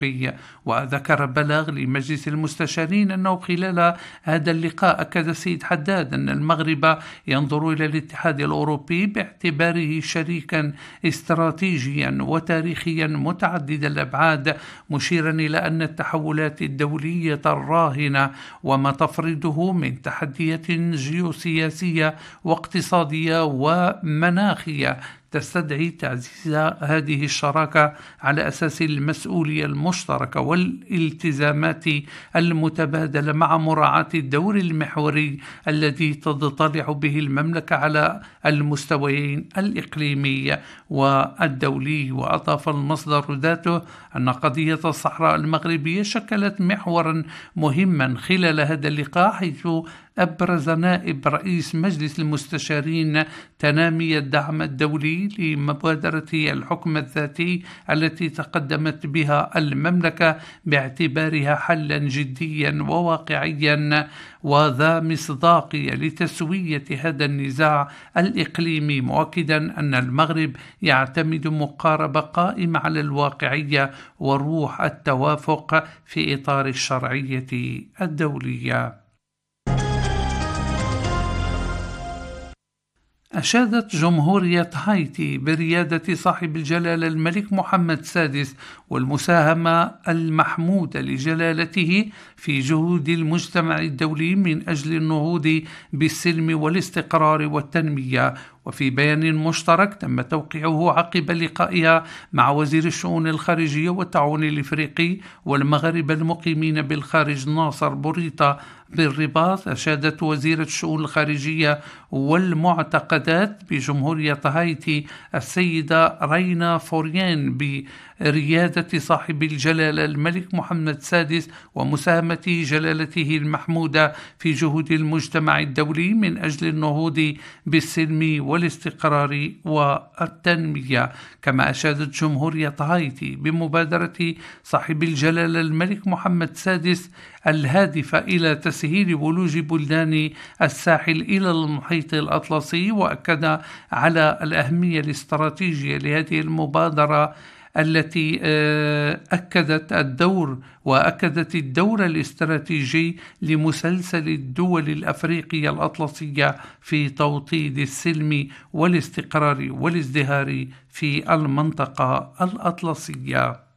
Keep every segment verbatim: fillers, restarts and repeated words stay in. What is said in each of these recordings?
وذكر بلاغ لمجلس المستشارين أنه خلال هذا اللقاء أكد السيد حداد أن المغرب ينظر إلى الاتحاد الأوروبي باعتباره شريكا استراتيجيا وتاريخيا متعدد الأبعاد، مشيرا إلى أن التحولات الدولية الراهنة وما تفرضه من تحديات جيوسياسية واقتصادية ومناخية تستدعي تعزيز هذه الشراكة على أساس المسؤولية المشتركة والالتزامات المتبادلة، مع مراعاة الدور المحوري الذي تضطلع به المملكة على المستويين الإقليمي والدولي. وأضاف المصدر ذاته أن قضية الصحراء المغربية شكلت محورا مهما خلال هذا اللقاء، حيث أبرز نائب رئيس مجلس المستشارين تنامي الدعم الدولي لمبادرة الحكم الذاتي التي تقدمت بها المملكة باعتبارها حلا جديا وواقعيا وذا مصداقية لتسوية هذا النزاع الإقليمي، مؤكدا أن المغرب يعتمد مقاربة قائمة على الواقعية وروح التوافق في إطار الشرعية الدولية. أشادت جمهورية هايتي بريادة صاحب الجلالة الملك محمد السادس والمساهمة المحمودة لجلالته في جهود المجتمع الدولي من أجل النهوض بالسلم والاستقرار والتنمية. وفي بيان مشترك تم توقيعه عقب لقائها مع وزير الشؤون الخارجية والتعاون الإفريقي والمغاربة المقيمين بالخارج ناصر بوريطة بالرباط، أشادت وزيرة الشؤون الخارجية والمعتقدات بجمهورية هايتي السيدة رينا فوريان بريادة صاحب الجلالة الملك محمد السادس ومساهمة جلالته المحمودة في جهود المجتمع الدولي من أجل النهوض بالسلم والاستقرار والتنمية. كما أشادت جمهورية هايتي بمبادرة صاحب الجلالة الملك محمد السادس الهادفة إلى تسهيل ولوج بلدان الساحل إلى المحيط الأطلسي، وأكد على الأهمية الاستراتيجية لهذه المبادرة التي أكدت الدور وأكدت الدور الاستراتيجي لمسلسل الدول الأفريقية الأطلسية في توطيد السلم والاستقرار والازدهار في المنطقة الأطلسية.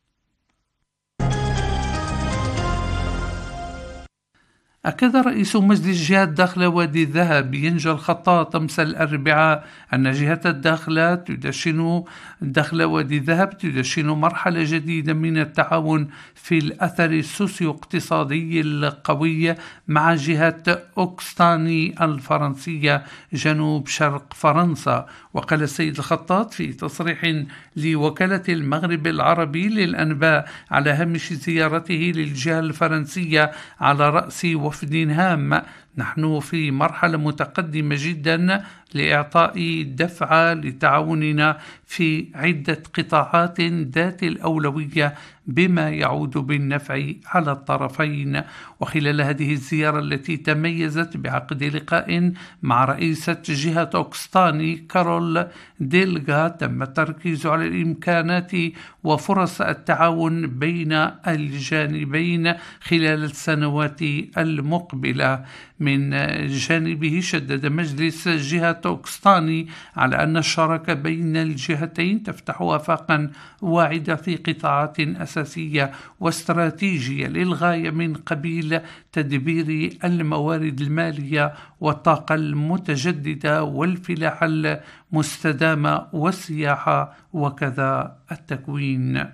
أكد رئيس مجلس جهة داخلة وادي الذهب ينجى الخطاط أمس الأربعاء أن جهة الداخلة تدشن داخلة وادي الذهب تدشن مرحلة جديدة من التعاون في الأثر السوسيو اقتصادي القوي مع جهة أوكستاني الفرنسية جنوب شرق فرنسا. وقال السيد الخطاط في تصريح لوكالة المغرب العربي للأنباء على هامش زيارته للجهة الفرنسية على رأس وفد هام: نحن في مرحلة متقدمة جدا لإعطاء دفعة لتعاوننا في عدة قطاعات ذات الأولوية بما يعود بالنفع على الطرفين. وخلال هذه الزيارة التي تميزت بعقد لقاء مع رئيسة جهة أوكستاني كارول ديلغا تم التركيز على الإمكانات وفرص التعاون بين الجانبين خلال السنوات المقبلة. من جانبه شدد مجلس جهة أوكستاني على أن الشراكة بين الجهتين تفتح آفاقا واعدة في قطاعات أساسية واستراتيجية للغاية من قبيل تدبير الموارد المالية والطاقة المتجددة والفلاحة المستدامة والسياحة وكذا التكوين.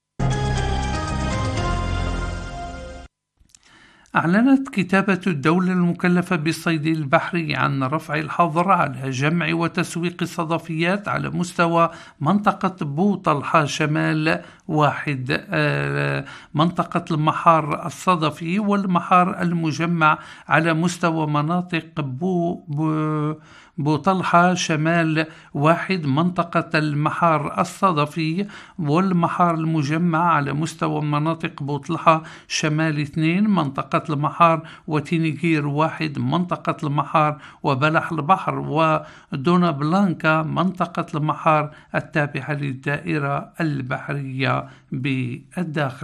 أعلنت كتابة الدولة المكلفة بالصيد البحري عن رفع الحظر على جمع وتسويق الصدفيات على مستوى منطقة بوطلحة شمال واحد، منطقة المحار الصدفي والمحار المجمع على مستوى مناطق بو, بو بوطلحة شمال واحد، منطقة المحار الصدفي والمحار المجمع على مستوى مناطق بوطلحة شمال اثنين، منطقة المحار وتينيغير واحد، منطقة المحار وبلح البحر ودونا بلانكا، منطقة المحار التابعة للدائرة البحرية بالداخل.